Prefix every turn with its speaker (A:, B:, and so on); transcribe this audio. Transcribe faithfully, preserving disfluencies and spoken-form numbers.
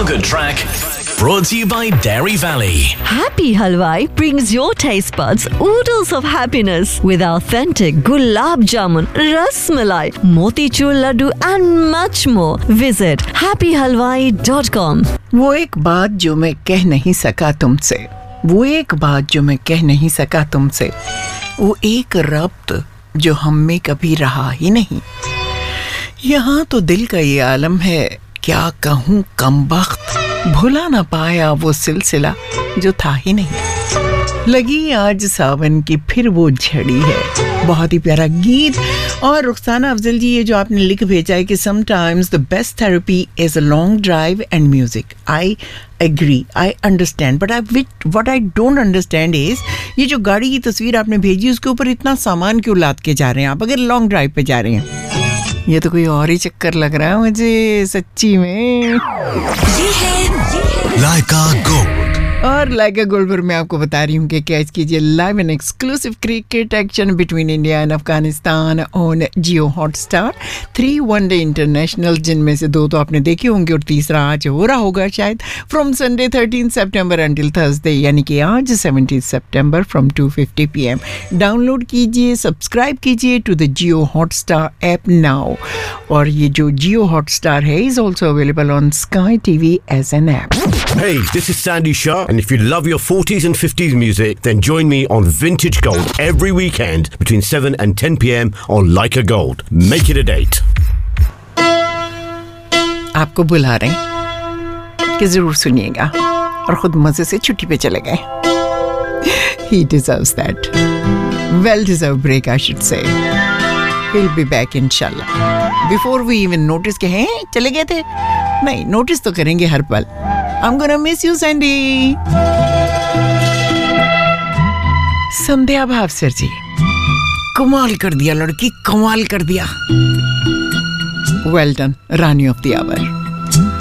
A: Feel Good track brought to you by Dairy Valley.
B: Happy Halwai brings your taste buds oodles of happiness with authentic gulab jamun, ras malai, motichur laddu and much more. Visit happy halwai dot com.
C: वो एक बात जो मैं कह नहीं सका तुमसे, वो एक बात जो मैं कह नहीं सका तुमसे, वो एक रब्त जो हम में कभी रहा ही नहीं। यहाँ तो दिल का ये आलम है, क्या कहूँ कमबख्त, भुला ना पाया वो सिलसिला जो था ही नहीं। लगी आज सावन की फिर वो झड़ी है। बहुत ही प्यारा गीत। और रुखसाना अफजल जी, ये जो आपने लिख भेजा है कि sometimes the best therapy is a long drive and music. I agree, I understand, but I what I don't understand is ये जो गाड़ी की तस्वीर आपने भेजी उसके ऊपर इतना सामान क्यों लाद के जा रहे हैं आप, अगर लॉन्ग ड्राइव पे जा रहे हैं? ये तो कोई और ही चक्कर लग रहा है मुझे सच्ची में।
A: ये है लाइका गोल्ड।
C: और लाइका गोल्ड पर मैं आपको बता रही हूँ कि कैच कीजिए live and exclusive cricket action between India and Afghanistan on Jio Hotstar. Three one day international, जिनमें से दो तो आपने देखे होंगे और तीसरा आज हो रहा होगा शायद, from Sunday thirteen September until Thursday, यानी कि आज seventeen September from to fifty P M. Download कीजिए, सब्सक्राइब कीजिए to the Jio Hotstar app now. और ये जो जियो हॉटस्टार है is also available on sky TV as an app.
D: Hey, this is Sandy Shah, and if you love your forties and fifties music, then join me on Vintage Gold every weekend between seven and ten p m on Leica Gold. Make it a date.
C: आपको बुला रहे हैं कि जरूर सुनिएगा और खुद मजे से छुट्टी पे चले गए। He deserves that. Well deserved break, I should say. He'll be back inshallah. Before we even notice कि हैं चले गए थे, नहीं, नोटिस तो करेंगे हर पल। I'm gonna miss you, Sandy. संध्या भावसर जी, कमाल कर दिया लड़की, कमाल कर दिया। Well done, Rani of the our.